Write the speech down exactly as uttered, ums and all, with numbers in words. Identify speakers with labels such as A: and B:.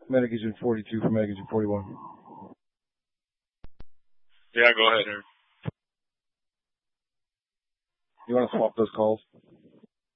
A: Medication forty-two for Medication forty-one.
B: Yeah, go ahead, Eric.
A: You want to swap those calls?